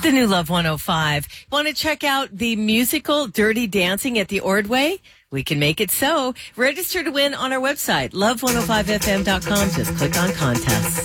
the new Love 105. Want to check out the musical Dirty Dancing at the Ordway? We can make it so. Register to win on our website, love105fm.com. Just click on contests.